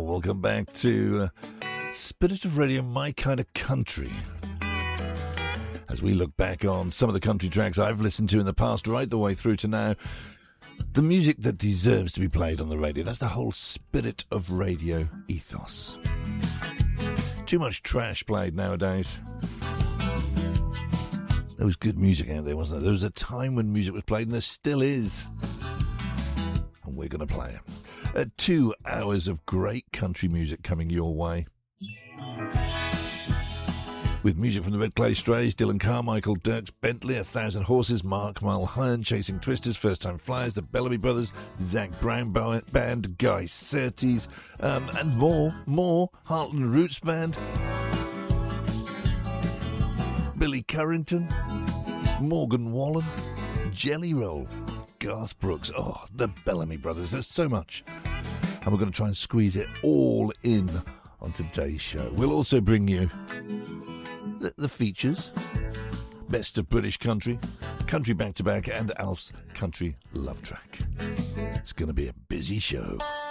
welcome back to Spirit of Radio, My Kind of Country. As we look back on some of the country tracks I've listened to in the past, right the way through to now, the music that deserves to be played on the radio. That's the whole Spirit of Radio ethos. Too much trash played nowadays. There was good music out there, wasn't there? There was a time when music was played, and there still is. And we're going to play it. 2 hours of great country music coming your way. With music from the Red Clay Strays, Dylan Carmichael, Dierks Bentley, 1,000 Horses, Mark Mulhern, Chasing Twisters, First Time Flyers, the Bellamy Brothers, Zach Brown Band, Guy Surtees, and more, Heartland Roots Band, Billy Currington, Morgan Wallen, Jelly Roll, Garth Brooks, the Bellamy Brothers. There's so much. And we're going to try and squeeze it all in on today's show. We'll also bring you the features, Best of British Country, Country Back to Back, and Alf's Country Love Track. It's going to be a busy show.